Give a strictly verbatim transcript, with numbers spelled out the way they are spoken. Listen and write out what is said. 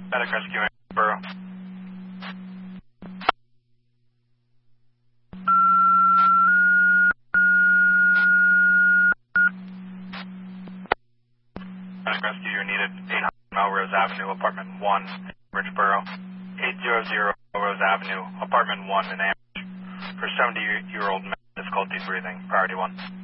Medic Rescue in Borough. Medic Rescue, you're needed. eight hundred Melrose Avenue, Apartment one, Bridgeboro. eight hundred Melrose Avenue, Apartment one in Amherst. For seventy-year-old man, difficulty breathing. Priority one.